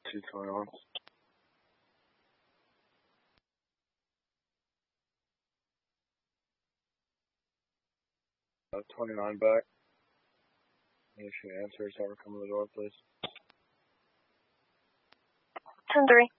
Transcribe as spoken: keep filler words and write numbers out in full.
two twenty-one. Uh, twenty-nine back. If she answers, have her come to the door, please. ten three.